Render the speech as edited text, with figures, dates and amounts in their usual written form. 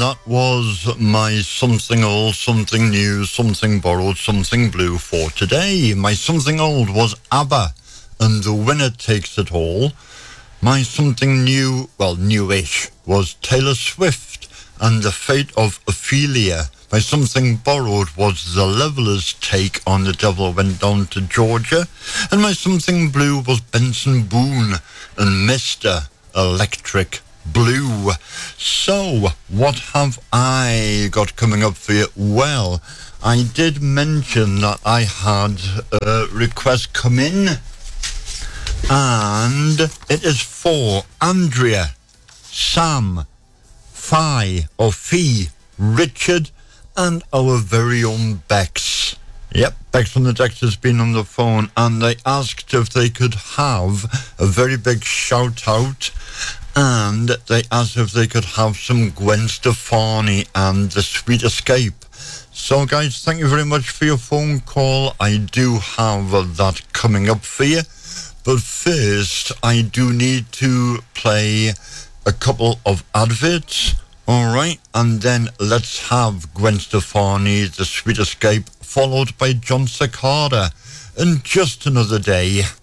That was my something old, something new, something borrowed, something blue for today. My something old was ABBA and The Winner Takes It All. My something new, well, newish, was Taylor Swift and The Fate of Ophelia. My something borrowed was The Levelers' take on The Devil Went Down to Georgia. And my something blue was Benson Boone and Mr. Electric Blue. So, what have I got coming up for you? Well, I did mention that I had a request come in, and it is for Andrea, Sam, Fi or Fee, Richard, and our very own Bex. Yep, Bex from the Dex has been on the phone, and they asked if they could have a very big shout out, and they asked if they could have some Gwen Stefani and The Sweet Escape. So guys, thank you very much for your phone call. I do have that coming up for you, but first I do need to play a couple of adverts. Alright, and then let's have Gwen Stefani, The Sweet Escape, followed by John Cicada, and Just Another Day.